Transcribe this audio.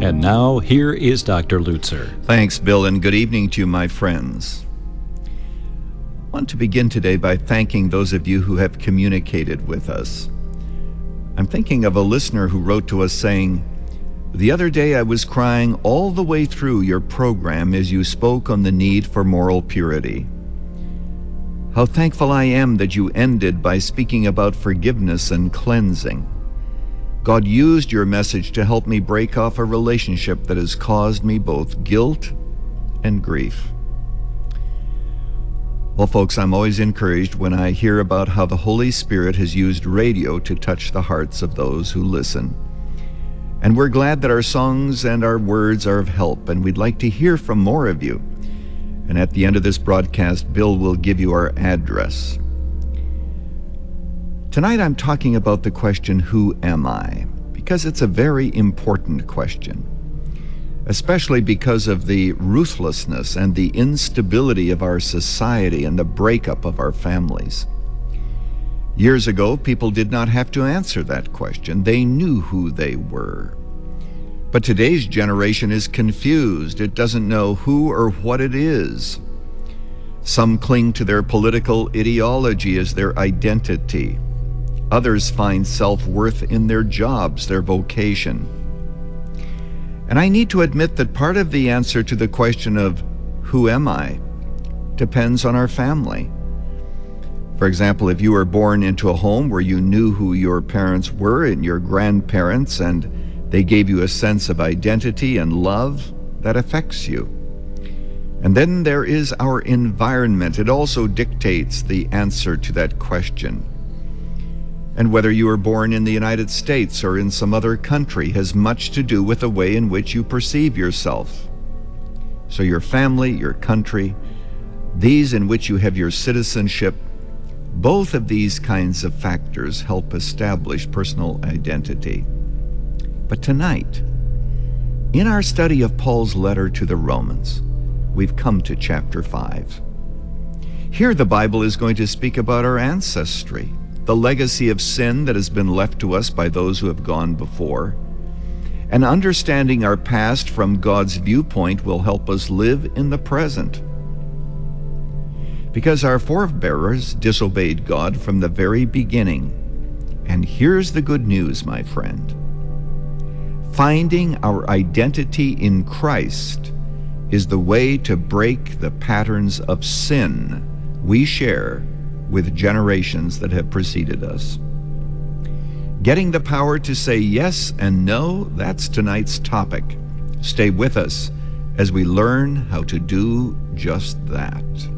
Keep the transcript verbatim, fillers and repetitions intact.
And now, here is Doctor Lutzer. Thanks, Bill, and good evening to you, my friends. I want to begin today by thanking those of you who have communicated with us. I'm thinking of a listener who wrote to us saying, "The other day I was crying all the way through your program as you spoke on the need for moral purity. How thankful I am that you ended by speaking about forgiveness and cleansing. God used your message to help me break off a relationship that has caused me both guilt and grief." Well, folks, I'm always encouraged when I hear about how the Holy Spirit has used radio to touch the hearts of those who listen. And we're glad that our songs and our words are of help, and we'd like to hear from more of you. And at the end of this broadcast, Bill will give you our address. Tonight I'm talking about the question, who am I? Because it's a very important question, especially because of the ruthlessness and the instability of our society and the breakup of our families. Years ago, people did not have to answer that question. They knew who they were. But today's generation is confused. It doesn't know who or what it is. Some cling to their political ideology as their identity. Others find self-worth in their jobs, their vocation. And I need to admit that part of the answer to the question of who am I depends on our family. For example, if you were born into a home where you knew who your parents were and your grandparents, and they gave you a sense of identity and love, that affects you. And then there is our environment. It also dictates the answer to that question. And whether you were born in the United States or in some other country has much to do with the way in which you perceive yourself. So your family, your country, these in which you have your citizenship, both of these kinds of factors help establish personal identity. But tonight, in our study of Paul's letter to the Romans, we've come to chapter five. Here the Bible is going to speak about our ancestry, the legacy of sin that has been left to us by those who have gone before. And understanding our past from God's viewpoint will help us live in the present. Because our forebears disobeyed God from the very beginning. And here's the good news, my friend. Finding our identity in Christ is the way to break the patterns of sin we share with generations that have preceded us. Getting the power to say yes and no, that's tonight's topic. Stay with us as we learn how to do just that.